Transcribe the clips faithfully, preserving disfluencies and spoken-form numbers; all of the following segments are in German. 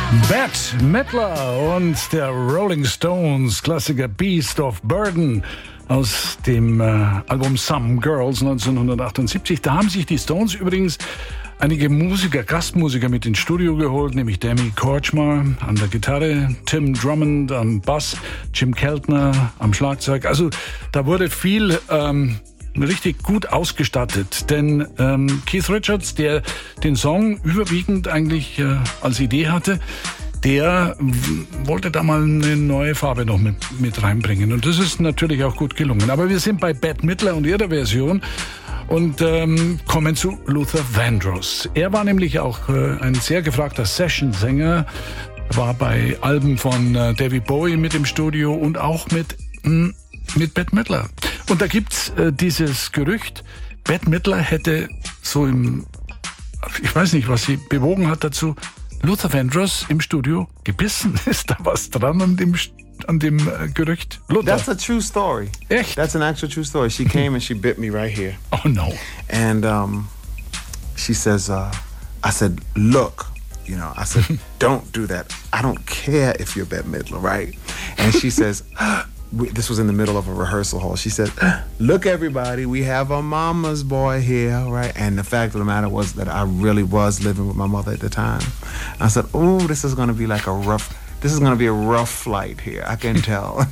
Bette Midler und der Rolling Stones Klassiker Beast of Burden aus dem äh, Album Some Girls neunzehnhundertachtundsiebzig. Da haben sich die Stones übrigens einige Musiker, Gastmusiker mit ins Studio geholt, nämlich Demi Kortchmar an der Gitarre, Tim Drummond am Bass, Jim Keltner am Schlagzeug. Also da wurde viel ähm, richtig gut ausgestattet, denn ähm, Keith Richards, der den Song überwiegend eigentlich äh, als Idee hatte, der w- wollte da mal eine neue Farbe noch mit, mit reinbringen. Und das ist natürlich auch gut gelungen. Aber wir sind bei Bette Midler und ihrer Version und ähm, kommen zu Luther Vandross. Er war nämlich auch äh, ein sehr gefragter Session-Sänger, war bei Alben von äh, David Bowie mit im Studio und auch mit, mh, mit Bette Midler. Und da gibt's äh, dieses Gerücht, Bette Midler hätte so im, ich weiß nicht, was sie bewogen hat dazu, Luther Vandross im Studio gebissen. Ist da was dran an dem, an dem äh, Gerücht? Luther. That's a true story. Echt? That's an actual true story. She came and she bit me right here. Oh no. And um, she says, uh, I said, look, you know, I said, don't do that. I don't care if you're Bette Midler, right? And she says, we, this was in the middle of a rehearsal hall. She said, look, everybody, we have a mama's boy here, right? And the fact of the matter was that I really was living with my mother at the time. I said, oh, this is going to be like a rough, this is going to be a rough flight here. I can tell.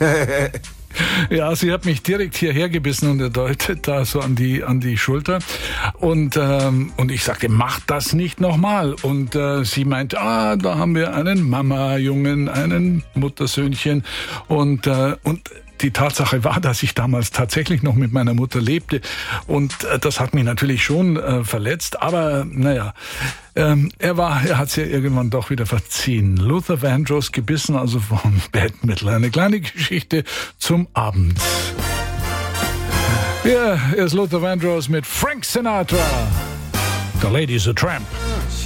Ja, sie hat mich direkt hierher gebissen und er deutet da so an die an die Schulter und ähm, und ich sagte, mach das nicht nochmal. Und äh, sie meinte, ah, da haben wir einen Mama-Jungen, einen Muttersöhnchen und äh, und die Tatsache war, dass ich damals tatsächlich noch mit meiner Mutter lebte und äh, das hat mich natürlich schon äh, verletzt, aber naja, ähm, er war, er hat es ja irgendwann doch wieder verziehen. Luther Vandross gebissen, also von Bette Midler. Eine kleine Geschichte zum Abend. Hier ist Luther Vandross mit Frank Sinatra. The Lady's a Tramp.